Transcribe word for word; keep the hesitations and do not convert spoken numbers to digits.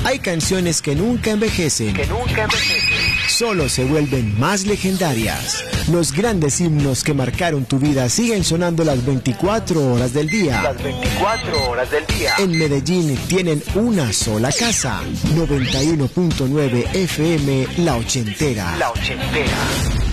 Hay canciones que nunca envejecen, que nunca envejecen. Solo se vuelven más legendarias. Los grandes himnos que marcaron tu vida siguen sonando las veinticuatro horas del día. Las veinticuatro horas del día. En Medellín tienen una sola casa. noventa y uno punto nueve F M La Ochentera. La Ochentera.